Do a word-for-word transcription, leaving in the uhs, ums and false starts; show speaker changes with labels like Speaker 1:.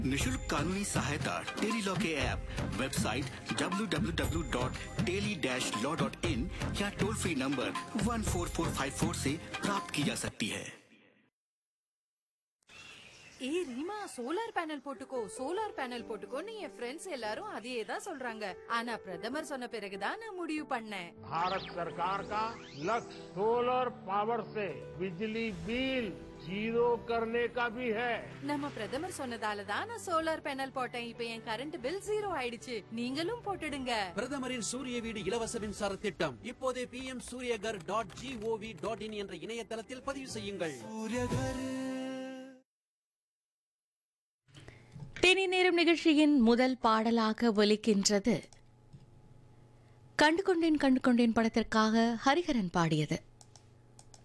Speaker 1: निशुल्क कानूनी सहायता टेली लॉ के app, website W W W dot tele dash law dot in या toll free number one four four five four से प्राप्त की जा सकती है।
Speaker 2: ஏ ரீமா, சோலார் பேனல் போட்டுக்கோ சோலார் பேனல் போட்டுக்கோன்னு என் ஃப்ரெண்ட்ஸ் எல்லாரும் அதே தான் சொல்றாங்க. ஆனா பிரதமர் சொன்ன பிறகுதான் நான் முடிவு பண்ணேன்.
Speaker 3: भारत सरकार का लक्ष्य सोलर पावर से बिजली बिल जीरो करने का भी है।
Speaker 2: நம்ம பிரதமர் சொன்னதால தான் நான் சோலார் பேனல் போட்டேன். இப்ப என் கரண்ட் பில் ஜீரோ ஆயிடுச்சு. நீங்களும் போட்டுடுங்க.
Speaker 4: பிரதமரின் சூரிய வீடு இலவச மின்சார திட்டம் இப்போதே B M Surya Ghar dot gov dot in என்ற இணையதளத்தில் பதிவு செய்யுங்கள்.
Speaker 5: தேனி நேரம் நிகழ்ச்சியின் முதல் பாடலாக ஒலிக்கின்றது. கண்டு கொண்டேன் கண்டு கொண்டேன் படத்திற்காக ஹரிஹரன் பாடியது.